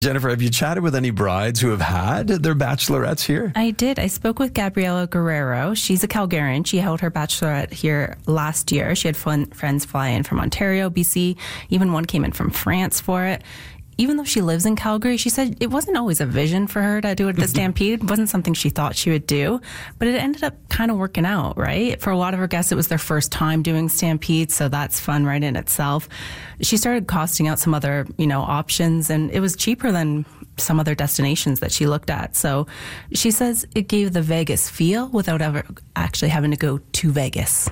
Jennifer, have you chatted with any brides who have had their bachelorettes here? I did. I spoke with Gabriela Guerrero. She's a Calgarian. She held her bachelorette here last year. She had friends fly in from Ontario, BC. Even one came in from France for it. Even though she lives in Calgary, she said it wasn't always a vision for her to do it at the Stampede. It wasn't something she thought she would do, but it ended up kind of working out, right? For a lot of her guests, it was their first time doing Stampede, so that's fun right in itself. She started costing out some other, options, and it was cheaper than some other destinations that she looked at. So she says it gave the Vegas feel without ever actually having to go to Vegas.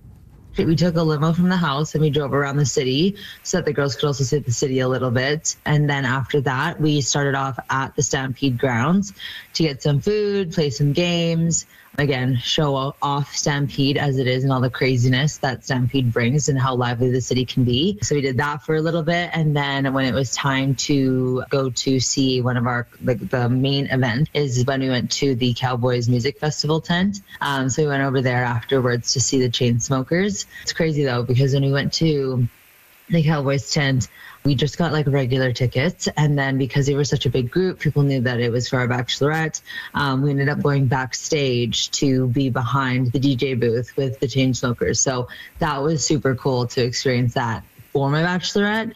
We took a limo from the house and we drove around the city so that the girls could also see the city a little bit. And then after that, we started off at the Stampede grounds to get some food, play some games. Again, show off Stampede as it is and all the craziness that Stampede brings and how lively the city can be. So we did that for a little bit. And then when it was time to go to see one of our, the main event is when we went to the Cowboys Music Festival tent. So we went over there afterwards to see the Chainsmokers. It's crazy though, because when we went to the Cowboys tent, we just got regular tickets. And then because they were such a big group, people knew that it was for our bachelorette. We ended up going backstage to be behind the DJ booth with the Chainsmokers. So that was super cool to experience that for my bachelorette.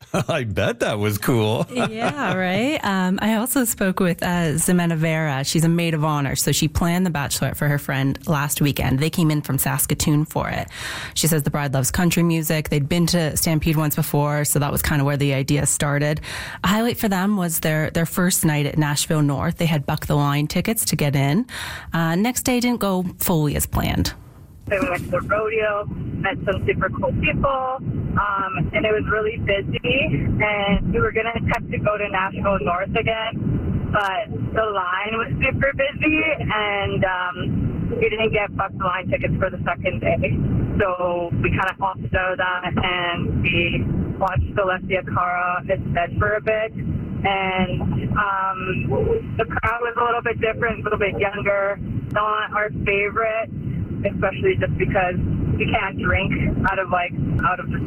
I bet that was cool. Yeah, right? I also spoke with Ximena Vera. She's a maid of honor. So she planned the bachelorette for her friend last weekend. They came in from Saskatoon for it. She says the bride loves country music. They'd been to Stampede once before, so that was kind of where the idea started. A highlight for them was their first night at Nashville North. They had Buck the Line tickets to get in. Next day didn't go fully as planned. So we went to the rodeo, met some super cool people, and it was really busy. And we were going to attempt to go to Nashville North again, but the line was super busy, and we didn't get Buck the Line tickets for the second day. So we kind of opted out of that, and we watched Alessia Cara instead for a bit. And the crowd was a little bit different, a little bit younger, not our favorite, especially just because you can't drink out of the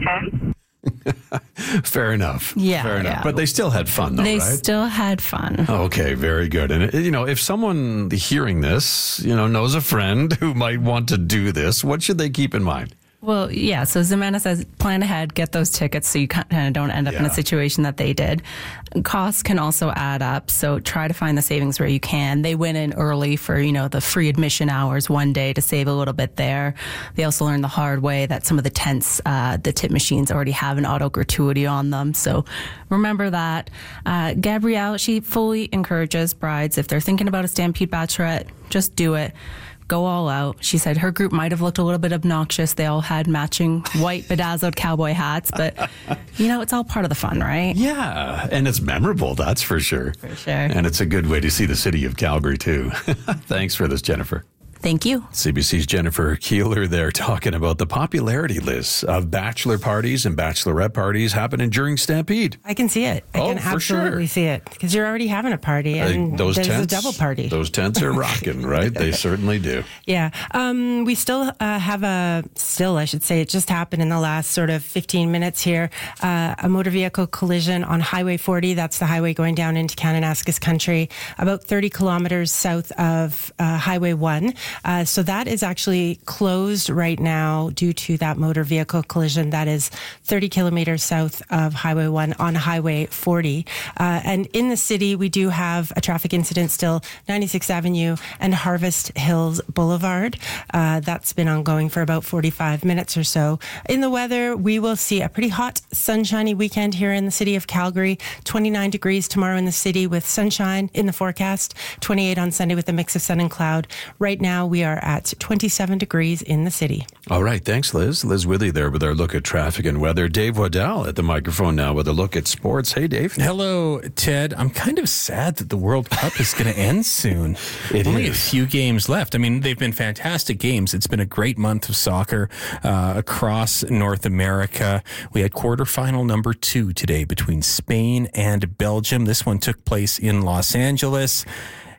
tent. Fair enough. Yeah. Fair enough. Yeah. But they still had fun, though, They right? still had fun. Okay, very good. And, if someone hearing this, knows a friend who might want to do this, what should they keep in mind? Well, yeah. So Ximena says plan ahead, get those tickets so you kind of don't end up in a situation that they did. Costs can also add up. So try to find the savings where you can. They went in early for, the free admission hours one day to save a little bit there. They also learned the hard way that some of the tents, the tip machines already have an auto gratuity on them. So remember that. Gabrielle, she fully encourages brides, if they're thinking about a Stampede Bachelorette, just do it. Go all out. She said her group might have looked a little bit obnoxious. They all had matching white bedazzled cowboy hats, but it's all part of the fun, right? Yeah, and it's memorable, that's for sure. For sure. And it's a good way to see the city of Calgary, too. Thanks for this, Jennifer. Thank you. CBC's Jennifer Keeler there talking about the popularity lists of bachelor parties and bachelorette parties happening during Stampede. I can see it. I can absolutely see it because you're already having a party and there's a double party. Those tents are rocking, right? They certainly do. Yeah. We still I should say, it just happened in the last sort of 15 minutes here. A motor vehicle collision on Highway 40. That's the highway going down into Kananaskis country, about 30 kilometers south of Highway 1. So that is actually closed right now due to that motor vehicle collision. That is 30 kilometers south of Highway 1 on Highway 40. And in the city, we do have a traffic incident still, 96th Avenue and Harvest Hills Boulevard. That's been ongoing for about 45 minutes or so. In the weather, we will see a pretty hot, sunshiny weekend here in the city of Calgary. 29 degrees tomorrow in the city with sunshine in the forecast. 28 on Sunday with a mix of sun and cloud. Right now, we are at 27 degrees in the city. All right. Thanks, Liz. Liz Withy there with our look at traffic and weather. Dave Waddell at the microphone now with a look at sports. Hey, Dave. Hello, Ted. I'm kind of sad that the World Cup is going to end soon. Only a few games left. I mean, they've been fantastic games. It's been a great month of soccer across North America. We had quarterfinal number 2 today between Spain and Belgium. This one took place in Los Angeles.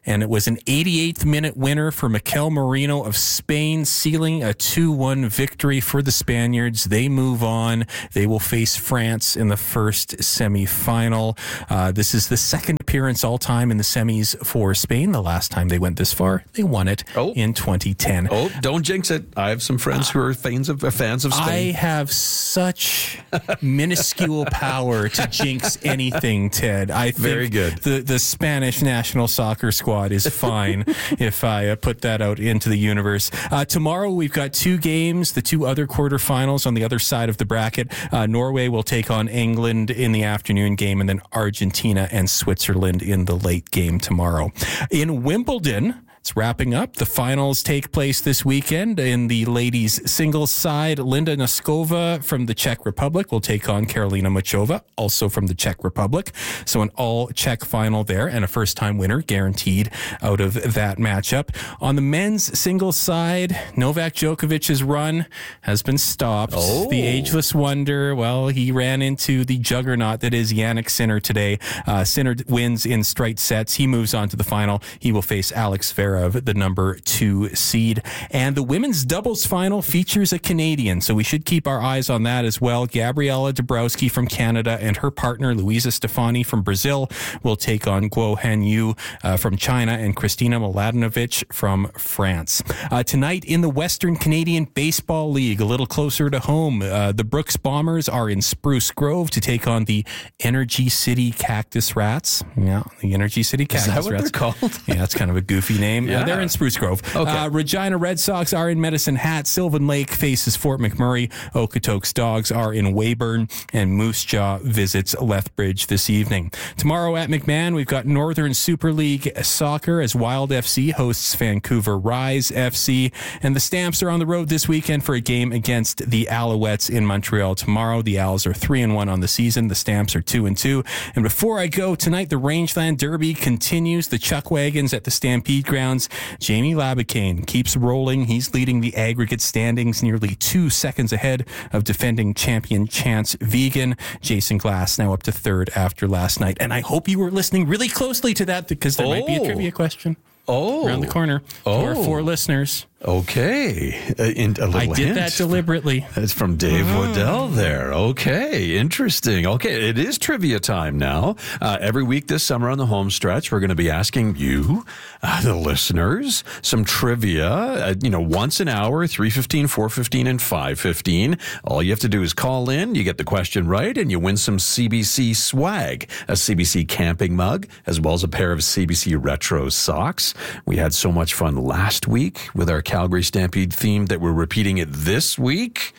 and it was an 88th minute winner for Mikel Merino of Spain, sealing a 2-1 victory for the Spaniards. They move on. They will face France in the first semifinal. This is the second appearance all time in the semis for Spain. The last time they went this far, they won it in 2010. Oh, don't jinx it. I have some friends who are fans of Spain. I have such minuscule power to jinx anything, Ted. I think very good. The Spanish national soccer squad is fine if I put that out into the universe. Tomorrow we've got 2 games, the 2 other quarterfinals on the other side of the bracket. Norway will take on England in the afternoon game, and then Argentina and Switzerland in the late game tomorrow. In Wimbledon, it's wrapping up. The finals take place this weekend. In the ladies' singles side, Linda Noskova from the Czech Republic will take on Karolina Muchova, also from the Czech Republic. So an all-Czech final there, and a first-time winner guaranteed out of that matchup. On the men's singles side, Novak Djokovic's run has been stopped. The ageless wonder, well, he ran into the juggernaut that is Jannik Sinner today. Sinner wins in straight sets. He moves on to the final. He will face Alex Zverev, the number 2 seed. And the women's doubles final features a Canadian, so we should keep our eyes on that as well. Gabriela Dabrowski from Canada and her partner Luisa Stefani from Brazil will take on Guo Hanyu from China and Kristina Mladenovic from France. Tonight in the Western Canadian Baseball League, a little closer to home, the Brooks Bombers are in Spruce Grove to take on the Energy City Cactus Rats. Yeah, the Energy City Cactus Rats. Is that what they're called? Yeah, that's kind of a goofy name. Yeah. They're in Spruce Grove. Okay. Regina Red Sox are in Medicine Hat. Sylvan Lake faces Fort McMurray. Okotoks Dogs are in Weyburn. And Moose Jaw visits Lethbridge this evening. Tomorrow at McMahon, we've got Northern Super League Soccer as Wild FC hosts Vancouver Rise FC. And the Stamps are on the road this weekend for a game against the Alouettes in Montreal tomorrow. The Owls are 3-1 on the season. The Stamps are 2-2. And before I go, tonight the Rangeland Derby continues. The Chuck Wagons at the Stampede Grounds. Jamie Labicane keeps rolling. He's leading the aggregate standings, nearly 2 seconds ahead of defending champion Chance Vegan. Jason Glass now up to 3rd after last night. And I hope you were listening really closely to that, because there might be a trivia question around the corner to our 4 listeners. Okay. A little I did hint. that deliberately. It's from Dave Waddell there. Okay, interesting. Okay, it is trivia time now. Every week this summer on the home stretch, we're going to be asking you, the listeners, some trivia, once an hour, 3:15, 4:15, and 5:15. All you have to do is call in, you get the question right, and you win some CBC swag, a CBC camping mug, as well as a pair of CBC retro socks. We had so much fun last week with our Calgary Stampede theme that we're repeating it this week.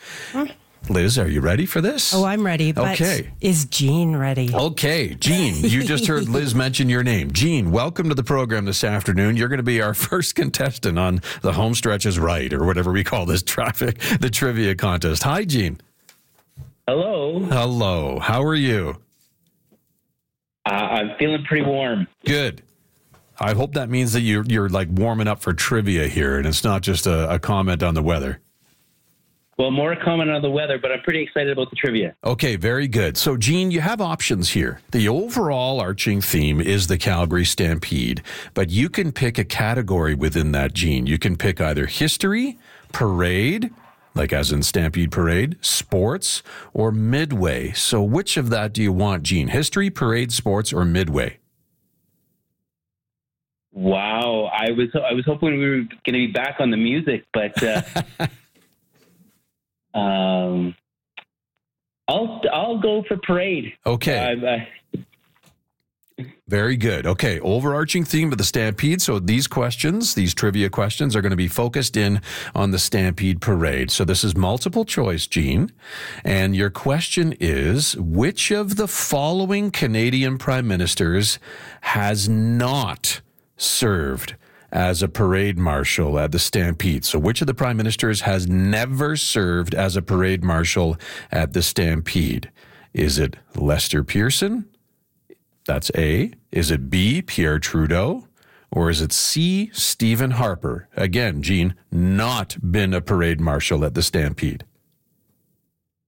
Liz, are you ready for this? Oh, I'm ready. But okay. Is Jean ready? Okay, Jean, you just heard Liz mention your name. Jean, welcome to the program this afternoon. You're going to be our first contestant on the Home Stretch is Right, or whatever we call this the trivia contest. Hi, Jean. Hello. Hello. How are you? I'm feeling pretty warm. Good. I hope that means that you're like warming up for trivia here, and it's not just a comment on the weather. Well, more comment on the weather, but I'm pretty excited about the trivia. Okay, very good. So, Gene, you have options here. The overall arching theme is the Calgary Stampede, but you can pick a category within that, Gene. You can pick either history, parade, like as in Stampede Parade, sports, or midway. So which of that do you want, Gene? History, parade, sports, or midway? Wow, I was hoping we were going to be back on the music, but I'll go for parade. Okay. Very good. Okay, overarching theme of the Stampede. So these trivia questions are going to be focused in on the Stampede Parade. So this is multiple choice, Gene. And your question is, which of the following Canadian prime ministers has not served as a parade marshal at the Stampede? So which of the prime ministers has never served as a parade marshal at the Stampede? Is it Lester Pearson? That's A. Is it B, Pierre Trudeau? Or is it C, Stephen Harper? Again, Gene, not been a parade marshal at the Stampede.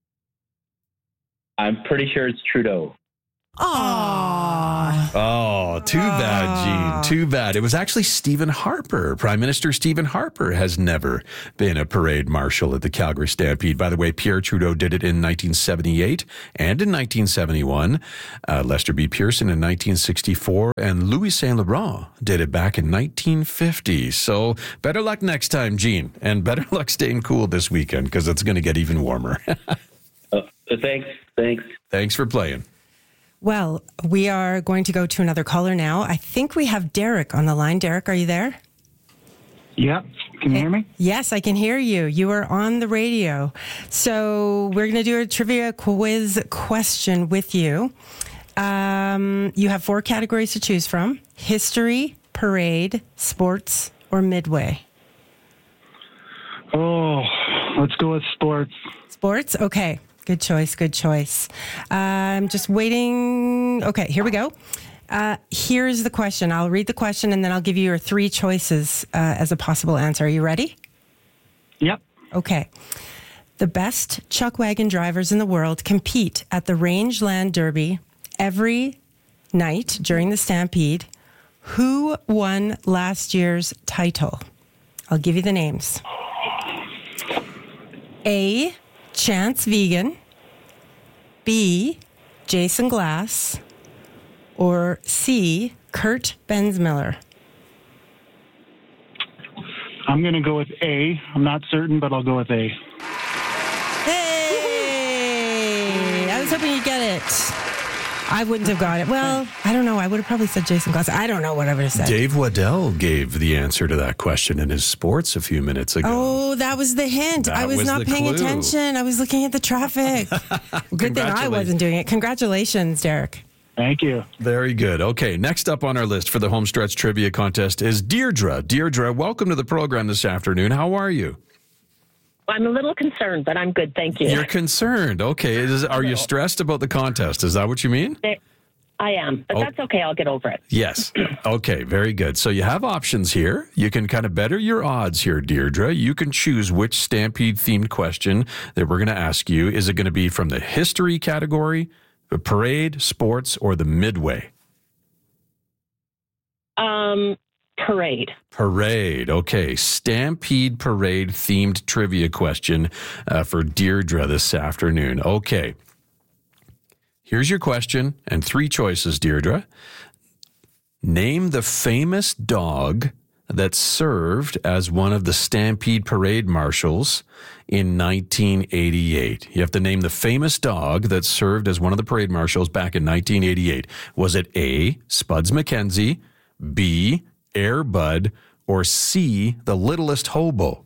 I'm pretty sure it's Trudeau. Aww. Oh, Oh, too bad, Gene. Too bad. It was actually Stephen Harper. Prime Minister Stephen Harper has never been a parade marshal at the Calgary Stampede. By the way, Pierre Trudeau did it in 1978 and in 1971. Lester B. Pearson in 1964. And Louis Saint Laurent did it back in 1950. So better luck next time, Gene. And better luck staying cool this weekend because it's going to get even warmer. Thanks. Thanks for playing. Well, we are going to go to another caller now. I think we have Derek on the line. Derek, are you there? Yep. Can you hear me? Yes, I can hear you. You are on the radio. So we're going to do a trivia quiz question with you. You have 4 categories to choose from: history, parade, sports, or midway. Oh, let's go with sports. Sports? Okay. Good choice. I'm just waiting. Okay, here we go. Here's the question. I'll read the question and then I'll give you your 3 choices as a possible answer. Are you ready? Yep. Okay. The best chuck wagon drivers in the world compete at the Rangeland Derby every night during the Stampede. Who won last year's title? I'll give you the names. A. Chance Vegan, B. Jason Glass, or C. Kurt Bensmiller? I'm going to go with A. I'm not certain, but I'll go with A. Hey! I was hoping you'd get it. I wouldn't have got it. Well, I don't know. I would have probably said Jason Glass. I don't know what I would have said. Dave Waddell gave the answer to that question in his sports a few minutes ago. Oh, that was the hint. I was not paying attention. I was looking at the traffic. Good thing I wasn't doing it. Congratulations, Derek. Thank you. Very good. Okay, next up on our list for the Homestretch Trivia Contest is Deirdre. Deirdre, welcome to the program this afternoon. How are you? I'm a little concerned, but I'm good. Thank you. You're concerned. Okay. Are you stressed about the contest? Is that what you mean? I am, but that's okay. I'll get over it. Yes. Okay, very good. So you have options here. You can kind of better your odds here, Deirdre. You can choose which Stampede-themed question that we're going to ask you. Is it going to be from the history category, the parade, sports, or the midway? Parade. Parade. Okay. Stampede parade themed trivia question for Deirdre this afternoon. Okay. Here's your question and 3 choices, Deirdre. Name the famous dog that served as one of the Stampede parade marshals in 1988. You have to name the famous dog that served as one of the parade marshals back in 1988. Was it A, Spuds MacKenzie, B, Air Bud, or C, the littlest hobo?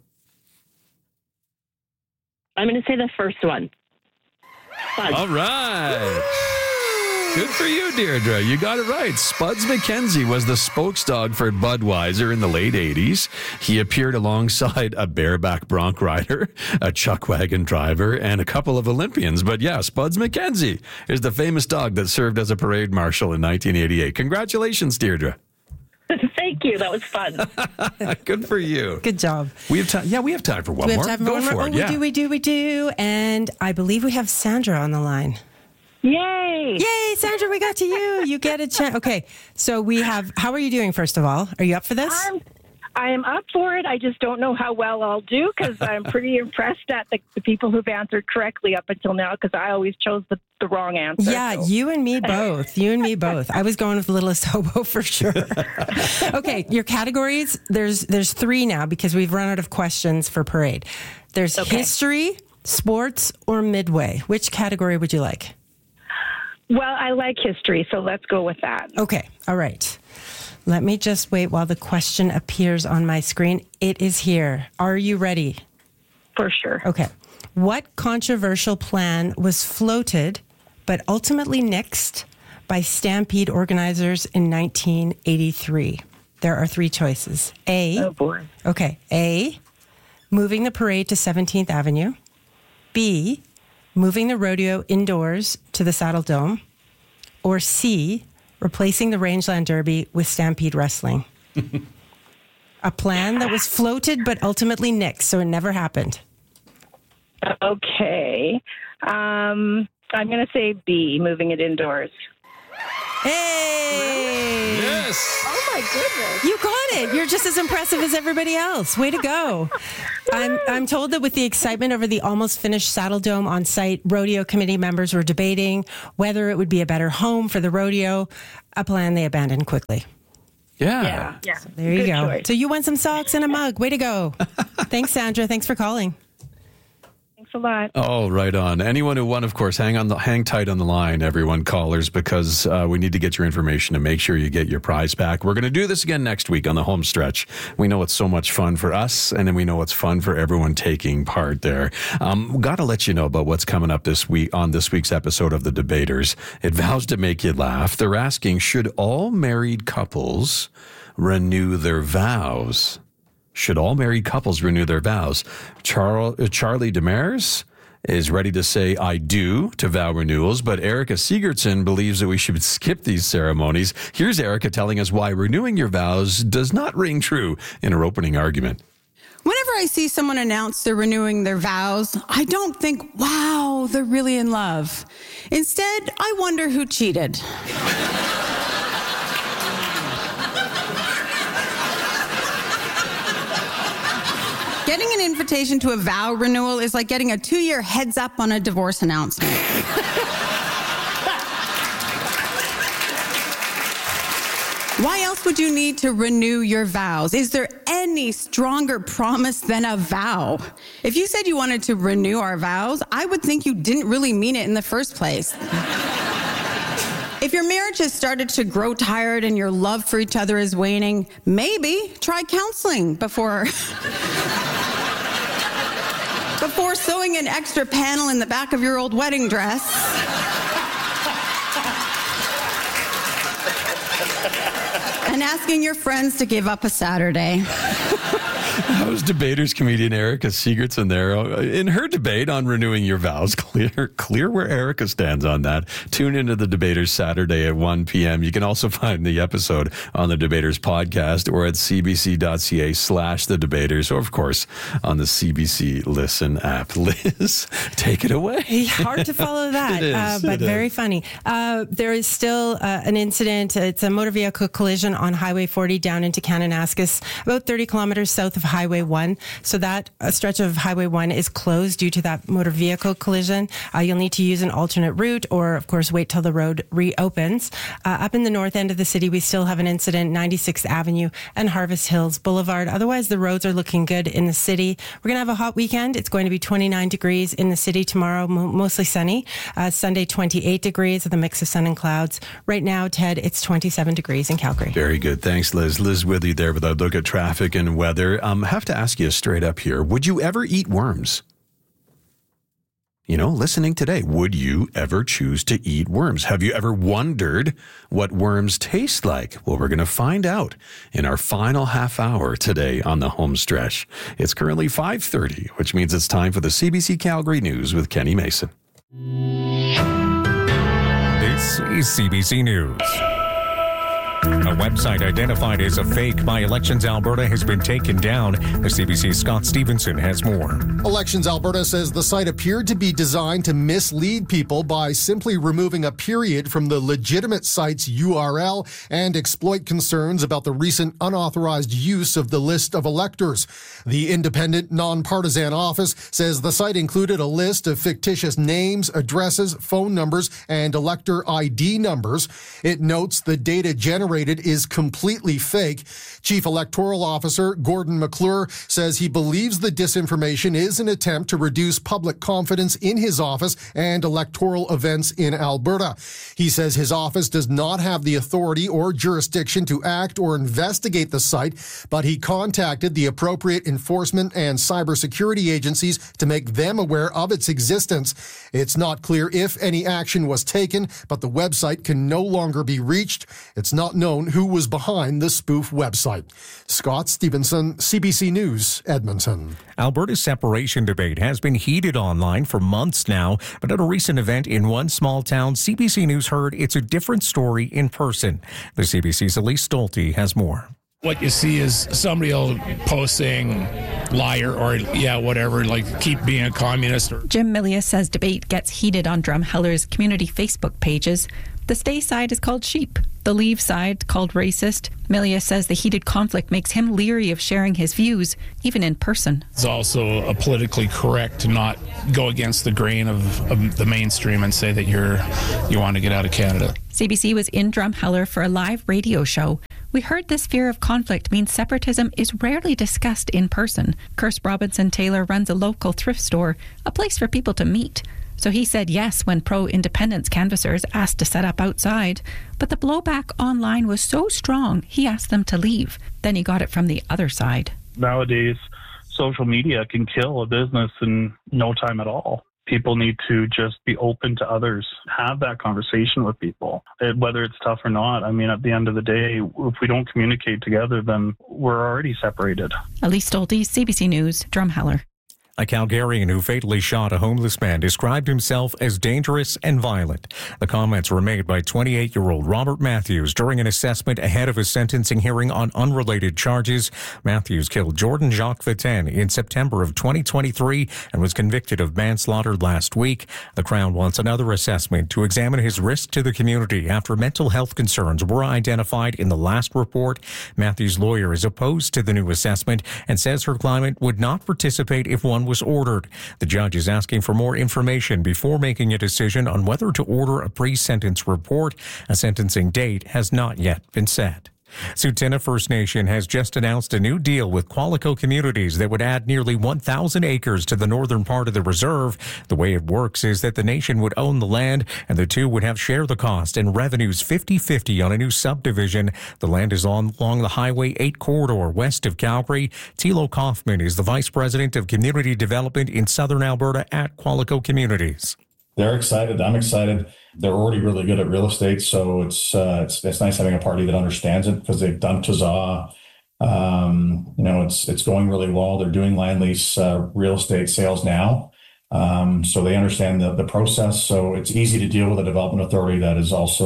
I'm going to say the first one. Spuds. All right. Good for you, Deirdre. You got it right. Spuds MacKenzie was the spokesdog for Budweiser in the late 80s. He appeared alongside a bareback bronc rider, a chuck wagon driver, and a couple of Olympians. But yeah, Spuds MacKenzie is the famous dog that served as a parade marshal in 1988. Congratulations, Deirdre. Thank you. That was fun. Good for you. Good job. We have time. Yeah, we have time for one more. Go for it. Oh, we do. And I believe we have Sandra on the line. Yay! Yay, Sandra, we got to you. You get a chance. Okay, so we have, how are you doing, first of all? Are you up for this? I am up for it. I just don't know how well I'll do because I'm pretty impressed at the people who've answered correctly up until now because I always chose the wrong answer. Yeah, so. You and me both. I was going with the littlest hobo for sure. Okay, your categories, there's 3 now because we've run out of questions for parade. There's history, sports, or midway. Which category would you like? Well, I like history, so let's go with that. Okay, all right. Let me just wait while the question appears on my screen. It is here. Are you ready? For sure. Okay. What controversial plan was floated but ultimately nixed by Stampede organizers in 1983? There are 3 choices. A. Oh, boy. Okay. A. Moving the parade to 17th Avenue. B. Moving the rodeo indoors to the Saddle Dome. Or C. Replacing the Rangeland Derby with Stampede Wrestling. A plan that was floated but ultimately nixed, so it never happened. Okay. I'm going to say B, moving it indoors. Hey! Yes. Oh my goodness. You got it. You're just as impressive as everybody else. Way to go. I'm told that with the excitement over the almost finished Saddle Dome on site, rodeo committee members were debating whether it would be a better home for the rodeo, a plan they abandoned quickly. Yeah. So there you Good go. choice. So you won some socks and a mug. Way to go. Thanks, Sandra. Thanks for calling. Thanks a lot. Oh, right on. Anyone who won, of course, hang tight on the line, everyone, callers, because we need to get your information to make sure you get your prize back. We're going to do this again next week on the home stretch. We know it's so much fun for us, and then we know it's fun for everyone taking part there. Got to let you know about what's coming up this week on this week's episode of The Debaters. It vows to make you laugh. They're asking, should all married couples renew their vows? Should all married couples renew their vows? Charlie Demers is ready to say I do to vow renewals, but Erica Sigurdsson believes that we should skip these ceremonies. Here's Erica telling us why renewing your vows does not ring true in her opening argument. Whenever I see someone announce they're renewing their vows, I don't think, wow, they're really in love. Instead, I wonder who cheated. Getting an invitation to a vow renewal is like getting a 2-year heads up on a divorce announcement. Why else would you need to renew your vows? Is there any stronger promise than a vow? If you said you wanted to renew our vows, I would think you didn't really mean it in the first place. If your marriage has started to grow tired and your love for each other is waning, maybe try counseling before sewing an extra panel in the back of your old wedding dress. And asking your friends to give up a Saturday. How's debaters comedian Erica Sigurdsson there in her debate on renewing your vows? Clear where Erica stands on that. Tune into the Debaters Saturday at 1 p.m. You can also find the episode on the Debaters podcast or at cbc.ca/the Debaters, or of course on the CBC Listen app. Liz, take it away. Hard to follow that, but very funny. There is still an incident. It's a motor vehicle collision on Highway 40 down into Kananaskis, about 30 kilometers south of Highway 1. So that stretch of Highway 1 is closed due to that motor vehicle collision. You'll need to use an alternate route or, of course, wait till the road reopens. Up in the north end of the city, we still have an incident, 96th Avenue and Harvest Hills Boulevard. Otherwise, the roads are looking good in the city. We're going to have a hot weekend. It's going to be 29 degrees in the city tomorrow, mostly sunny. Sunday, 28 degrees with a mix of sun and clouds. Right now, Ted, it's 27 degrees in Calgary. Very good. Thanks, Liz. Liz with you there with a look at traffic and weather. Have to ask you straight up here. Would you ever eat worms? You know, listening today, would you ever choose to eat worms? Have you ever wondered what worms taste like? Well, we're going to find out in our final half hour today on the home stretch. It's currently 5:30, which means it's time for the CBC Calgary News with Kenny Mason. This is CBC News. A website identified as a fake by Elections Alberta has been taken down. The CBC's Scott Stevenson has more. Elections Alberta says the site appeared to be designed to mislead people by simply removing a period from the legitimate site's URL and exploit concerns about the recent unauthorized use of the list of electors. The independent, nonpartisan office says the site included a list of fictitious names, addresses, phone numbers, and elector ID numbers. It notes the data generated is completely fake. Chief Electoral Officer Gordon McClure says he believes the disinformation is an attempt to reduce public confidence in his office and electoral events in Alberta. He says his office does not have the authority or jurisdiction to act or investigate the site, but he contacted the appropriate enforcement and cybersecurity agencies to make them aware of its existence. It's not clear if any action was taken, but the website can no longer be reached. It's not known who was behind the spoof website. Scott Stevenson, CBC News, Edmonton. Alberta's separation debate has been heated online for months now, but at a recent event in one small town, CBC News heard it's a different story in person. The CBC's Elise Stolte has more. What you see is somebody will post saying liar or whatever, like keep being a communist. Jim Millius says debate gets heated on Drumheller's community Facebook pages. The stay side is called sheep. The leave side, called racist. Milius says the heated conflict makes him leery of sharing his views, even in person. It's also politically correct to not go against the grain of the mainstream and say that you want to get out of Canada. CBC was in Drumheller for a live radio show. We heard this fear of conflict means separatism is rarely discussed in person. Kirst Robinson-Taylor runs a local thrift store, a place for people to meet. So he said yes when pro-independence canvassers asked to set up outside. But the blowback online was so strong, he asked them to leave. Then he got it from the other side. Nowadays, social media can kill a business in no time at all. People need to just be open to others, have that conversation with people, whether it's tough or not. I mean, at the end of the day, if we don't communicate together, then we're already separated. Elise Stolte, CBC News, Drumheller. A Calgarian who fatally shot a homeless man described himself as dangerous and violent. The comments were made by 28-year-old Robert Matthews during an assessment ahead of a sentencing hearing on unrelated charges. Matthews killed Jordan Jacques Viten in September of 2023 and was convicted of manslaughter last week. The Crown wants another assessment to examine his risk to the community after mental health concerns were identified in the last report. Matthews' lawyer is opposed to the new assessment and says her client would not participate if one was ordered. The judge is asking for more information before making a decision on whether to order a pre-sentence report. A sentencing date has not yet been set. Tsuut'ina First Nation has just announced a new deal with Qualico Communities that would add nearly 1,000 acres to the northern part of the reserve. The way it works is that the nation would own the land and the two would have share the cost and revenues 50-50 on a new subdivision. The land is along the Highway 8 corridor west of Calgary. Tilo Kaufman is the Vice President of Community Development in Southern Alberta at Qualico Communities. They're excited. I'm excited. They're already really good at real estate, so it's nice having a party that understands it because they've done Tuzaw. It's going really well. They're doing land lease real estate sales now, so they understand the process. So it's easy to deal with a development authority that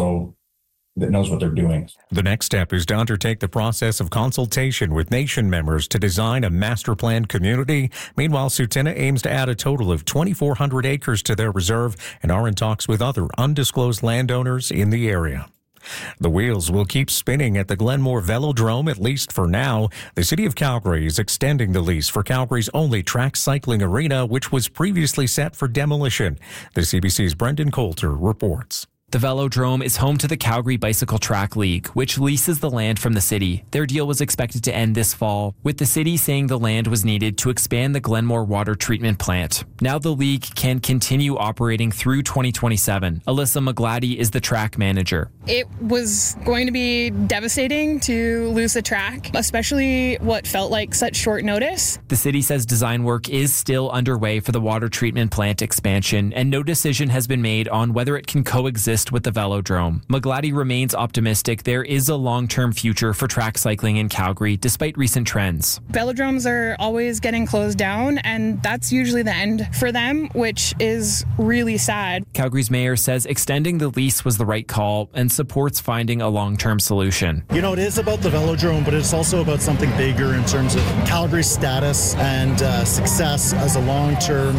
knows what they're doing. The next step is to undertake the process of consultation with nation members to design a master planned community. Meanwhile, Tsuut'ina aims to add a total of 2,400 acres to their reserve and are in talks with other undisclosed landowners in the area. The wheels will keep spinning at the Glenmore Velodrome, at least for now. The City of Calgary is extending the lease for Calgary's only track cycling arena, which was previously set for demolition. The CBC's Brendan Coulter reports. The Velodrome is home to the Calgary Bicycle Track League, which leases the land from the city. Their deal was expected to end this fall, with the city saying the land was needed to expand the Glenmore water treatment plant. Now the league can continue operating through 2027. Alyssa McGladdy is the track manager. It was going to be devastating to lose the track, especially what felt like such short notice. The city says design work is still underway for the water treatment plant expansion, and no decision has been made on whether it can coexist with the Velodrome. McGladdy remains optimistic there is a long-term future for track cycling in Calgary, despite recent trends. Velodromes are always getting closed down, and that's usually the end for them, which is really sad. Calgary's mayor says extending the lease was the right call and supports finding a long-term solution. You know, it is about the Velodrome, but it's also about something bigger in terms of Calgary's status and success as a long-term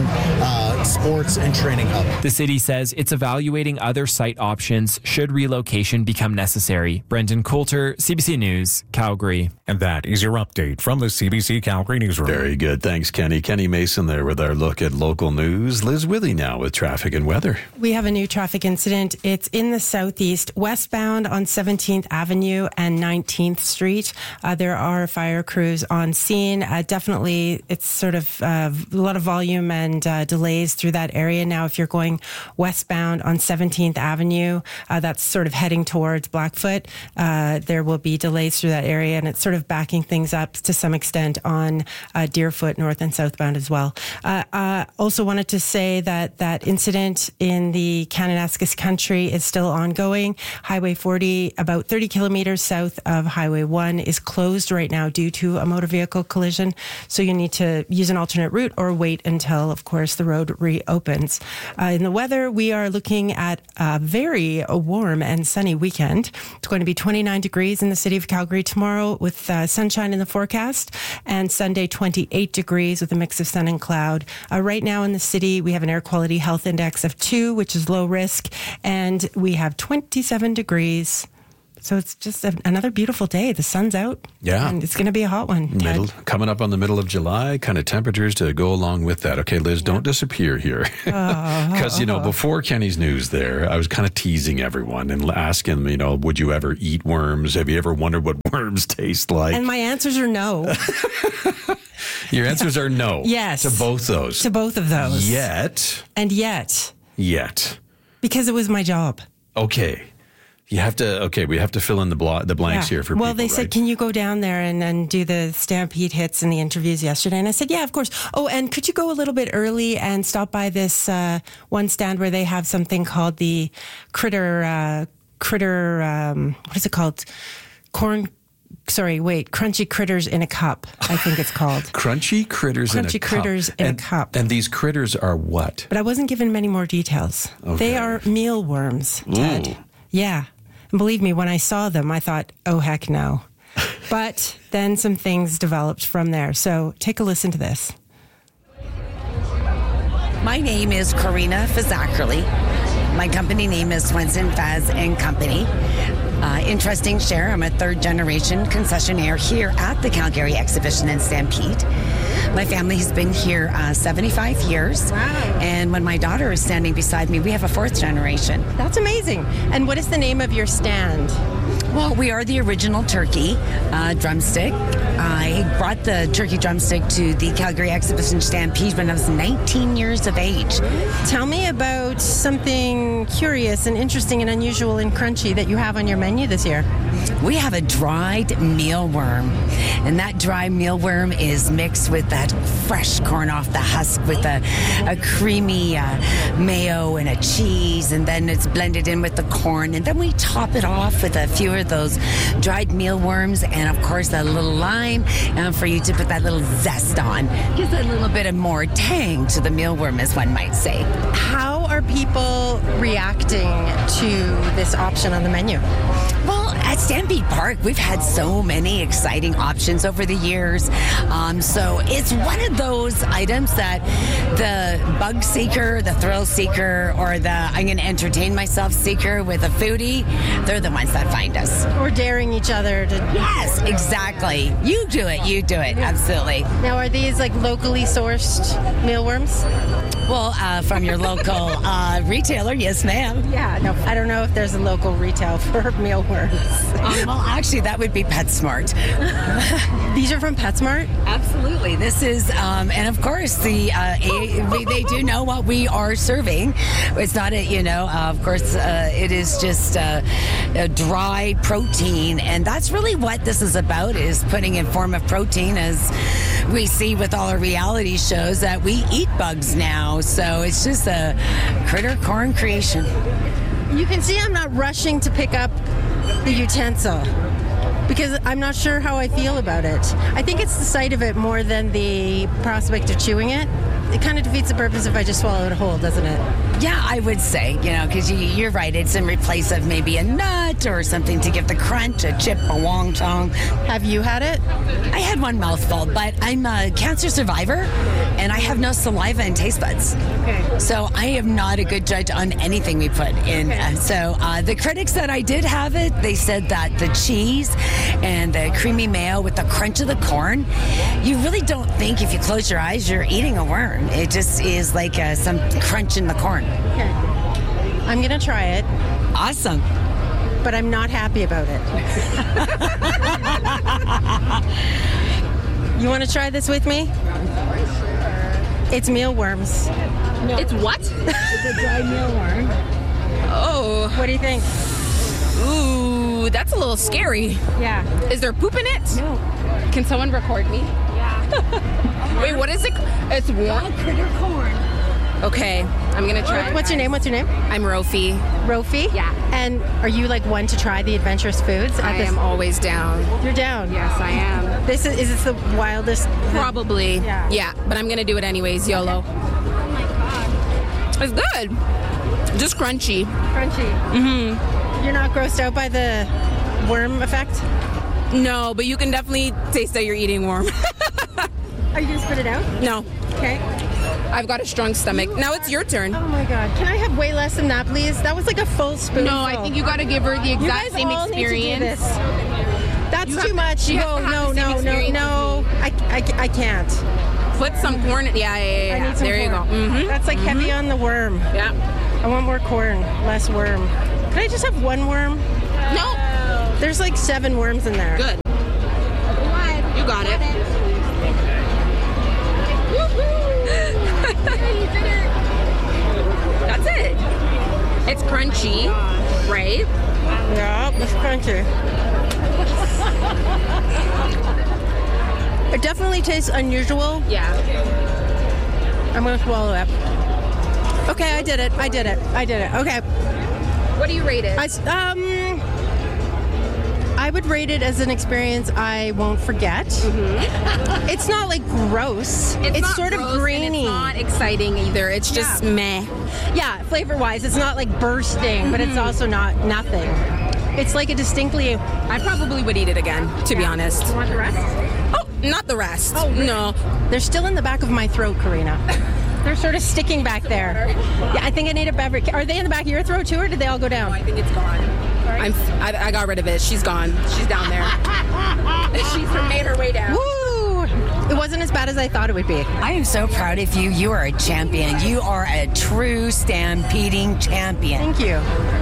sports and training hub. The city says it's evaluating other site options should relocation become necessary. Brendan Coulter, CBC News, Calgary. And that is your update from the CBC Calgary Newsroom. Very good. Thanks, Kenny. Kenny Mason there with our look at local news. Liz Withey now with traffic and weather. We have a new traffic incident. It's in the southeast, westbound on 17th Avenue and 19th Street. There are fire crews on scene. Definitely, it's sort of a lot of volume and delays through that area. Now, if you're going westbound on 17th Avenue, that's sort of heading towards Blackfoot, there will be delays through that area, and it's sort of backing things up to some extent on Deerfoot north and southbound as well. Also wanted to say that incident in the Kananaskis country is still ongoing. Highway 40, about 30 kilometers south of Highway 1, is closed right now due to a motor vehicle collision. So you need to use an alternate route or wait until, of course, the road reopens. In the weather, we are looking at very warm and sunny weekend. It's going to be 29 degrees in the city of Calgary tomorrow with sunshine in the forecast, and Sunday 28 degrees with a mix of sun and cloud. Right now in the city, we have an air quality health index of 2, which is low risk, and we have 27 degrees. So it's just another beautiful day. The sun's out. Yeah. And it's going to be a hot one. Coming up on the middle of July, kind of temperatures to go along with that. Okay, Liz, don't disappear here. Because, before Kenny's news there, I was kind of teasing everyone and asking them, would you ever eat worms? Have you ever wondered what worms taste like? And my answers are no. Your answers are no. Yes. To both those. To both of those. Yet. Because it was my job. Okay. We have to fill in the blanks here for people. Well, they said, can you go down there and do the Stampede hits and the interviews yesterday? And I said, yeah, of course. Oh, and could you go a little bit early and stop by this one stand where they have something called the critter, what is it called? Crunchy Critters in a Cup, I think it's called. Crunchy Critters in a Cup. Crunchy Critters in a Cup. And these critters are what? But I wasn't given many more details. Okay. They are mealworms, Ted. Ooh. Yeah. And believe me, when I saw them, I thought, oh, heck no. But then some things developed from there. So take a listen to this. My name is Karina Fazakerly. My company name is Swenson Faz and Company. Interesting share, I'm a third-generation concessionaire here at the Calgary Exhibition and Stampede. My family has been here 75 years. Wow. And when my daughter is standing beside me, we have a fourth generation. That's amazing. And what is the name of your stand? Well, we are the original turkey drumstick. I brought the turkey drumstick to the Calgary Exhibition Stampede when I was 19 years of age. Tell me about something curious and interesting and unusual and crunchy that you have on your menu this year. We have a dried mealworm, and that dried mealworm is mixed with that fresh corn off the husk with a creamy mayo and a cheese, and then it's blended in with the corn, and then we top it off with a few of those dried mealworms, and of course a little lime for you to put that little zest on. Gives a little bit of more tang to the mealworm, as one might say. How are people reacting to this option on the menu? Well, at Stampede Park, we've had so many exciting options over the years. So it's one of those items that the bug seeker, the thrill seeker, or the I'm going to entertain myself seeker with a foodie, they're the ones that find us. Or daring each other to... Yes, exactly. You do it. Absolutely. Now, are these like locally sourced mealworms? Well, from your local retailer, yes, ma'am. Yeah, no, I don't know if there's a local retail for mealworms. Well, actually, that would be PetSmart. These are from PetSmart? Absolutely. This is, and of course, they do know what we are serving. It's not of course, it is just a dry protein, and that's really what this is about, is putting in form of protein, as we see with all our reality shows that we eat bugs now. So it's just a critter corn creation. You can see I'm not rushing to pick up the utensil because I'm not sure how I feel about it. I think it's the sight of it more than the prospect of chewing it. It kind of defeats the purpose if I just swallow it whole, doesn't it? Yeah, I would say, because you're right. It's in replace of maybe a nut or something to give the crunch, a chip, a wonton. Have you had it? I had one mouthful, but I'm a cancer survivor, and I have no saliva and taste buds. Okay. So I am not a good judge on anything we put in. Okay. So the critics that I did have it, they said that the cheese and the creamy mayo with the crunch of the corn, you really don't think if you close your eyes you're eating a worm. It just is like some crunch in the corn. Okay. I'm going to try it. Awesome. But I'm not happy about it. You want to try this with me? It's mealworms. No. It's what? It's a dry mealworm. Oh. What do you think? Ooh, that's a little scary. Yeah. Is there poop in it? No. Can someone record me? Yeah. Wait, what is it? It's warm. Critter corn. Okay, I'm gonna try. What's your name? I'm Rofi. Rofi? Yeah. And are you like one to try the adventurous foods? I am always down. You're down? Yes, I am. Is this the wildest? Probably. Yeah, but I'm gonna do it anyways, YOLO. It's good. Just crunchy. Crunchy. Mm-hmm. You're not grossed out by the worm effect? No, but you can definitely taste that you're eating worm. Are you going to spit it out? No. Okay. I've got a strong stomach. Now it's your turn. Oh my God. Can I have way less than that, please? That was like a full spoon. No, I think you got to give her the exact same experience. Need to do this. That's too much. No. I can't. Put some corn. Yeah. I need some there corn. You go. Mm-hmm. That's like heavy on the worm. Yeah. I want more corn, less worm. Can I just have one worm? No. There's like 7 worms in there. Good. You got it. That's it. It's crunchy, right? Yeah, it's crunchy. It definitely tastes unusual. Yeah. I'm going to swallow it. Okay, I did it. Okay. What do you rate it? I would rate it as an experience I won't forget. Mm-hmm. It's not like gross. It's sort of grainy. It's not exciting either. It's just meh. Yeah, flavor-wise, it's not like bursting, but it's also not nothing. It's like a distinctly... I probably would eat it again, to be honest. You want the rest? Oh, not the rest. Oh, really? No. They're still in the back of my throat, Karina. They're sort of sticking back there. Yeah, I think I need a beverage. Are they in the back of your throat too, or did they all go down? No, I think it's gone. I got rid of it. She's gone. She's down there. She's made her way down. Woo! It wasn't as bad as I thought it would be. I am so proud of you. You are a champion. You are a true stampeding champion. Thank you.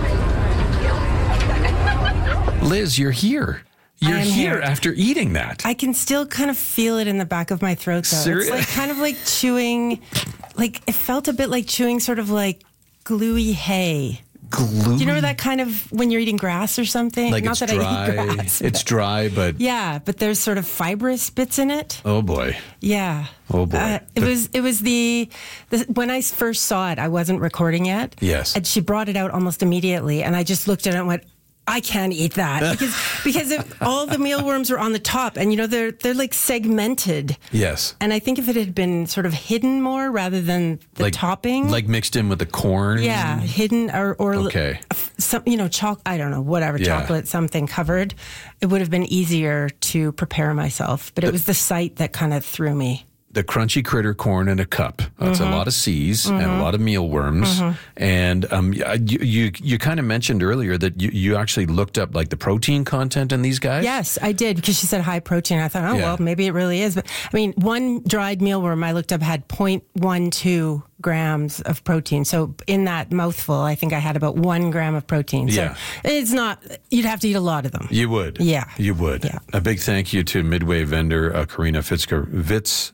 Liz, you're here. You're here after eating that. I can still kind of feel it in the back of my throat, though. Seriously? It's like kind of like chewing, like it felt a bit like chewing sort of like gluey hay. Glue? Do you know that kind of when you're eating grass or something? Like Not it's that dry. I eat grass. It's dry, but... Yeah, but there's sort of fibrous bits in it. Oh, boy. Yeah. Oh, boy. It was the when I first saw it, I wasn't recording yet. Yes. And she brought it out almost immediately, and I just looked at it and went, I can't eat that because all the mealworms are on the top, and they're like segmented. Yes. And I think if it had been sort of hidden more rather than the topping, like mixed in with the corn. Yeah, hidden or okay. Some I don't know, whatever, chocolate, something covered. It would have been easier to prepare myself, but it was the sight that kind of threw me. The crunchy critter corn in a cup. That's a lot of C's and a lot of mealworms. And you kind of mentioned earlier that you actually looked up like the protein content in these guys? Yes, I did, because she said high protein. I thought, well, maybe it really is. But I mean, one dried mealworm I looked up had 0.12 grams of protein. So in that mouthful, I think I had about 1 gram of protein. So it's not, you'd have to eat a lot of them. You would. Yeah. You would. Yeah. A big thank you to Midway vendor Karina Fitzcarrelli.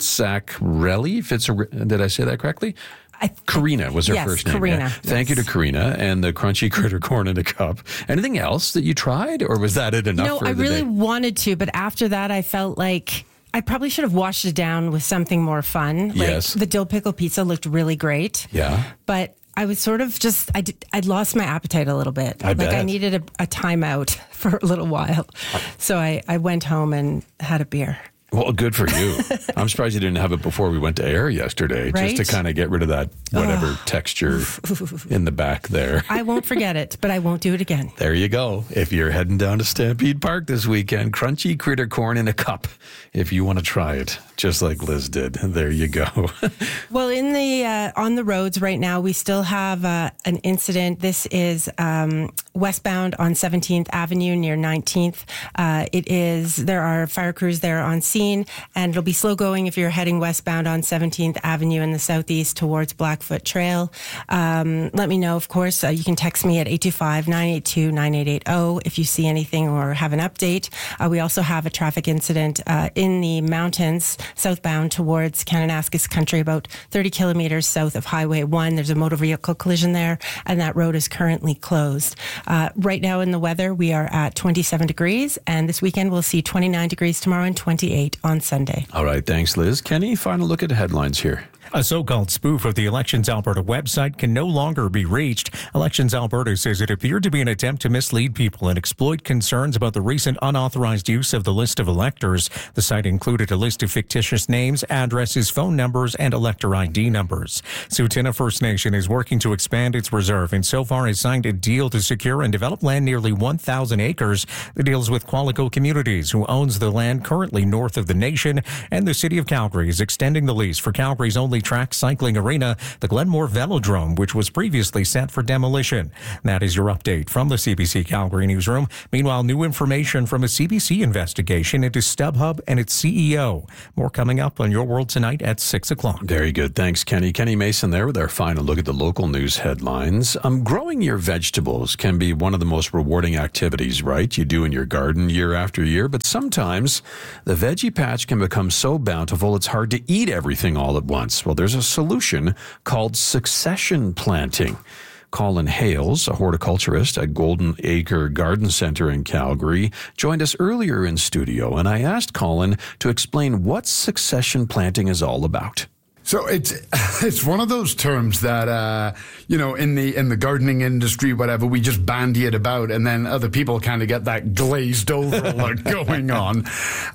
Did I say that correctly? Karina was her first name. Karina. Yeah. Thank you to Karina and the crunchy critter corn in a cup. Anything else that you tried, or was that it enough for the day? No, I really wanted to, but after that I felt like I probably should have washed it down with something more fun. Yes. Like the dill pickle pizza looked really great. Yeah. But I was sort of just, I'd lost my appetite a little bit. I bet. I needed a timeout for a little while. So I went home and had a beer. Well, good for you. I'm surprised you didn't have it before we went to air yesterday, right? Just to kind of get rid of that whatever texture in the back there. I won't forget it, but I won't do it again. There you go. If you're heading down to Stampede Park this weekend, crunchy critter corn in a cup. If you want to try it, just like Liz did, there you go. Well, in the on the roads right now, we still have an incident. This is westbound on 17th Avenue near 19th. There are fire crews there on scene, and it'll be slow going if you're heading westbound on 17th Avenue in the southeast towards Blackfoot Trail. Let me know, of course. You can text me at 825-982-9880 if you see anything or have an update. We also have a traffic incident in the mountains southbound towards Kananaskis Country, about 30 kilometers south of Highway 1. There's a motor vehicle collision there, and that road is currently closed. Right now in the weather, we are at 27 degrees, and this weekend we'll see 29 degrees tomorrow and 28 on Sunday. All right, thanks, Liz. Kenny, final look at headlines here. A so-called spoof of the Elections Alberta website can no longer be reached. Elections Alberta says it appeared to be an attempt to mislead people and exploit concerns about the recent unauthorized use of the list of electors. The site included a list of fictitious names, addresses, phone numbers, and elector ID numbers. Tsuut'ina First Nation is working to expand its reserve and so far has signed a deal to secure and develop land nearly 1,000 acres. The deal's with Qualico Communities, who owns the land currently north of the nation, and the City of Calgary is extending the lease for Calgary's only track cycling arena, the Glenmore Velodrome, which was previously set for demolition. That is your update from the CBC Calgary newsroom. Meanwhile, new information from a CBC investigation into StubHub and its CEO. More coming up on Your World Tonight at 6 o'clock. Very good. Thanks, Kenny. Kenny Mason there with our final look at the local news headlines. Growing your vegetables can be one of the most rewarding activities, right? You do in your garden year after year, but sometimes the veggie patch can become so bountiful it's hard to eat everything all at once. Well, there's a solution called succession planting. Colin Hales, a horticulturist at Golden Acre Garden Centre in Calgary, joined us earlier in studio, and I asked Colin to explain what succession planting is all about. So it's one of those terms that in the gardening industry, whatever, we just bandy it about, and then other people kind of get that glazed over look going on.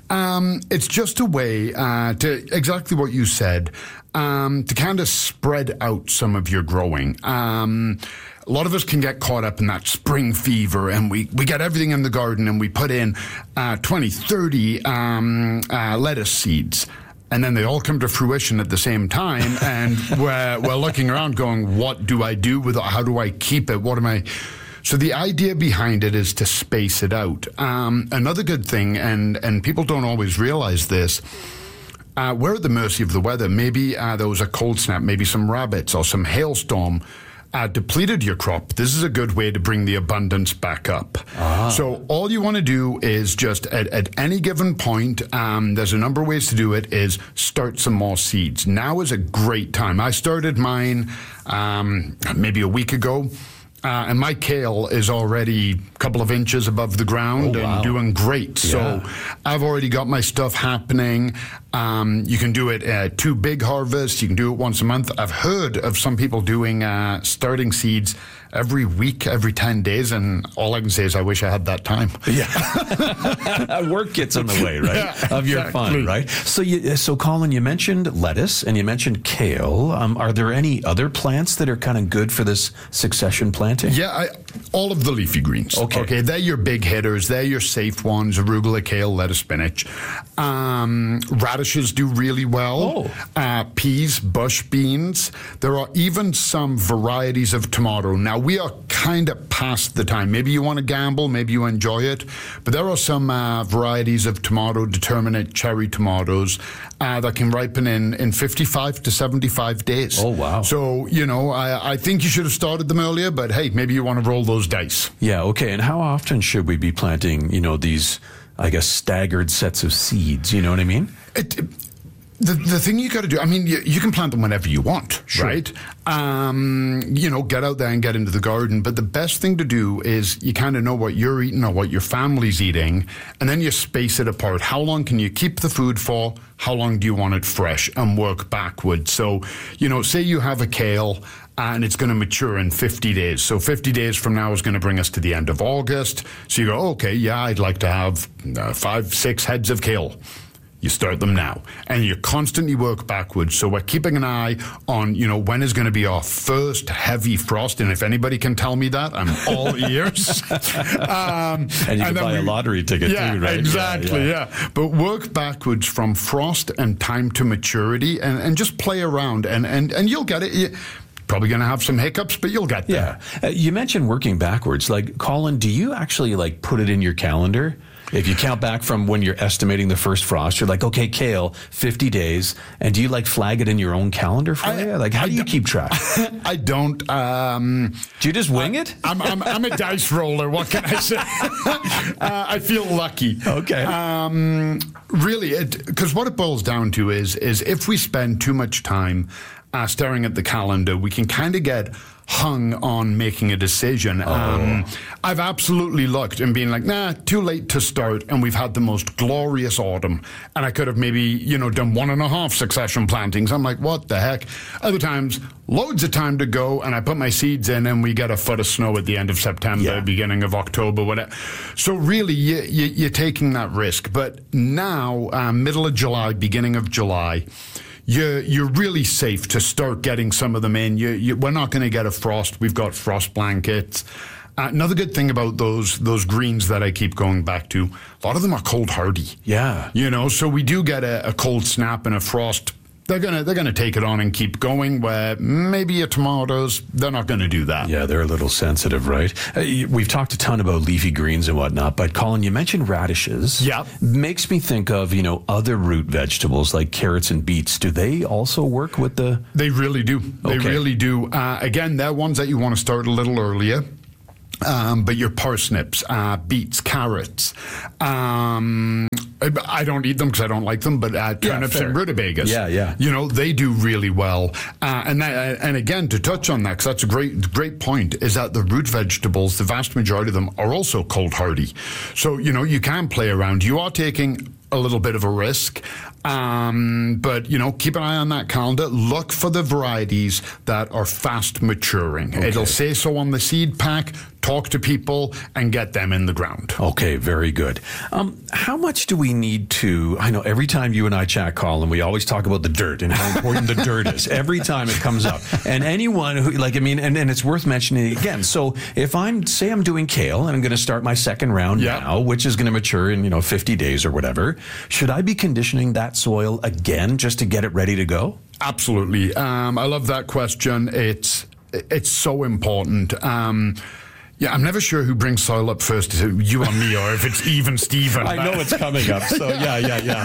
It's just a way to exactly what you said, to kind of spread out some of your growing. A lot of us can get caught up in that spring fever, and we get everything in the garden, and we put in 20, 30 lettuce seeds. And then they all come to fruition at the same time, and we're looking around going, what do I do with it? How do I keep it? What am I... So the idea behind it is to space it out. Another good thing, and people don't always realize this, we're at the mercy of the weather. Maybe there was a cold snap, maybe some rabbits or some hailstorm depleted your crop. This is a good way to bring the abundance back up. So all you want to do is just at any given point, there's a number of ways to do it, is start some more seeds. Now is a great time. I started mine maybe a week ago. And my kale is already a couple of inches above the ground and doing great. Yeah. So I've already got my stuff happening. You can do it 2 big harvests. You can do it once a month. I've heard of some people doing starting seeds every week, every 10 days, and all I can say is I wish I had that time. Yeah. Work gets in the way, right? Yeah, of your fun, right? So Colin, you mentioned lettuce and you mentioned kale. Are there any other plants that are kind of good for this succession planting? Yeah, all of the leafy greens. Okay, they're your big hitters. They're your safe ones: arugula, kale, lettuce, spinach. Radishes do really well. Peas, bush beans. There are even some varieties of tomato. Now, we are kind of past the time. Maybe you want to gamble, maybe you enjoy it, but there are some varieties of tomato, determinate cherry tomatoes, that can ripen in 55 to 75 days. Oh, wow. So, I think you should have started them earlier, but hey, maybe you want to roll those dice. Yeah, okay. And how often should we be planting, these, I guess, staggered sets of seeds? You know what I mean? The thing you got to do, I mean, you can plant them whenever you want, right? Get out there and get into the garden. But the best thing to do is you kind of know what you're eating or what your family's eating, and then you space it apart. How long can you keep the food for? How long do you want it fresh? And work backwards. So, say you have a kale, and it's going to mature in 50 days. So 50 days from now is going to bring us to the end of August. So you go, okay, yeah, I'd like to have 5-6 heads of kale. You start them now, and you constantly work backwards. So we're keeping an eye on, when is going to be our first heavy frost. And if anybody can tell me that, I'm all ears. And you can buy a lottery ticket too, right? Exactly, yeah. But work backwards from frost and time to maturity, and just play around, and you'll get it. Probably going to have some hiccups, but you'll get there. Yeah. You mentioned working backwards. Like, Colin, do you actually put it in your calendar? If you count back from when you're estimating the first frost, you're like, okay, kale, 50 days. And do you flag it in your own calendar for you? How do you keep track? I don't. Do you just wing it? I'm a dice roller. What can I say? I feel lucky. Okay. Really, because what it boils down to is if we spend too much time staring at the calendar, we can kind of get hung on making a decision. I've absolutely looked and been like, nah, too late to start, and we've had the most glorious autumn, and I could have maybe, done 1.5 succession plantings. I'm like, what the heck? Other times, loads of time to go, and I put my seeds in, and we get a foot of snow at the end of September, beginning of October, whatever. So really, you're taking that risk. But now, middle of July, beginning of July, you're really safe to start getting some of them in. We're not going to get a frost. We've got frost blankets. Another good thing about those greens that I keep going back to, a lot of them are cold hardy. Yeah. So we do get a cold snap and a frost. They're gonna take it on and keep going, where maybe your tomatoes, they're not going to do that. Yeah, they're a little sensitive, right? We've talked a ton about leafy greens and whatnot, but Colin, you mentioned radishes. Yeah. Makes me think of, other root vegetables like carrots and beets. Do they also work with the... They really do. They Okay. really do. Again, they're ones that you want to start a little earlier. But your parsnips, beets, carrots, I don't eat them because I don't like them, but turnips and rutabagas, they do really well. And again, to touch on that, because that's a great point, is that the root vegetables, the vast majority of them are also cold hardy. So, you can play around. You are taking a little bit of a risk, but keep an eye on that calendar. Look for the varieties that are fast maturing. Okay. It'll say so on the seed pack. Talk to people and get them in the ground. Okay, very good. How much do we need to... I know every time you and I chat, Colin, we always talk about the dirt and how important the dirt is. Every time it comes up. And anyone who... and it's worth mentioning again. So if I'm doing kale and I'm going to start my second round now, which is going to mature in, 50 days or whatever, should I be conditioning that soil again just to get it ready to go? Absolutely. I love that question. It's so important. I'm never sure who brings soil up first, you or me, or if it's even Stephen. I know it's coming up, so yeah.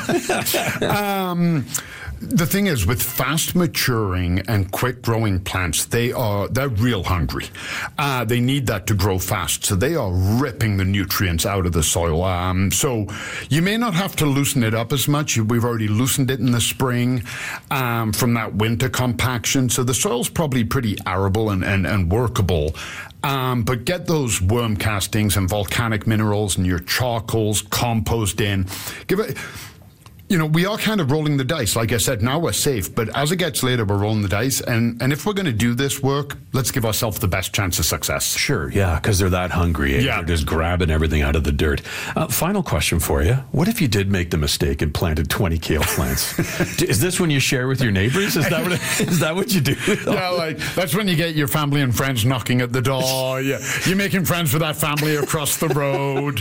The thing is, with fast maturing and quick growing plants, they're real hungry. They need that to grow fast, so they are ripping the nutrients out of the soil. So you may not have to loosen it up as much. We've already loosened it in the spring from that winter compaction, so the soil's probably pretty arable and workable. But get those worm castings and volcanic minerals and your charcoals, compost in. Give it... we are kind of rolling the dice. Like I said, now we're safe, but as it gets later, we're rolling the dice. And if we're going to do this work, let's give ourselves the best chance of success. Sure, yeah, because they're that hungry. Yeah. They're just grabbing everything out of the dirt. Final question for you. What if you did make the mistake and planted 20 kale plants? Is this when you share with your neighbors? Is that what you do? Yeah, that's when you get your family and friends knocking at the door. You're making friends with that family across the road.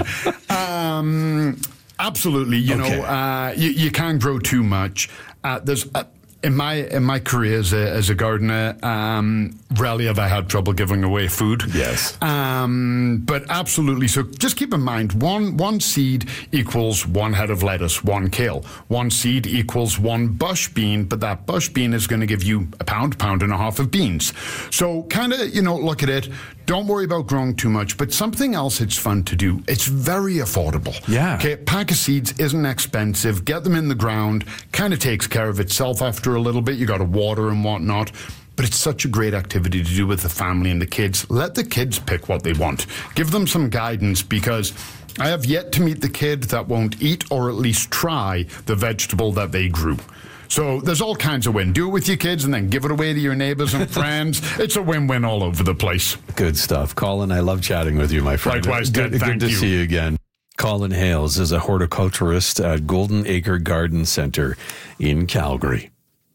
Absolutely, you can't grow too much. There's in my career as a gardener, rarely have I had trouble giving away food. Yes, but absolutely. So just keep in mind, one seed equals one head of lettuce, one kale. One seed equals one bush bean, but that bush bean is going to give you a pound and a half of beans. So kind of look at it. Don't worry about growing too much, but something else it's fun to do. It's very affordable. Yeah. Okay, a pack of seeds isn't expensive. Get them in the ground. Kind of takes care of itself after a little bit. You got to water and whatnot. But it's such a great activity to do with the family and the kids. Let the kids pick what they want. Give them some guidance, because I have yet to meet the kid that won't eat or at least try the vegetable that they grew. So there's all kinds of win. Do it with your kids and then give it away to your neighbors and friends. It's a win-win all over the place. Good stuff. Colin, I love chatting with you, my friend. Likewise, Ted. Good to see you again. Colin Hales is a horticulturist at Golden Acre Garden Center in Calgary.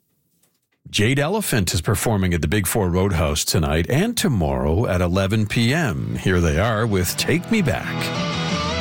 Jade Elephant is performing at the Big Four Roadhouse tonight and tomorrow at 11 p.m. Here they are with Take Me Back.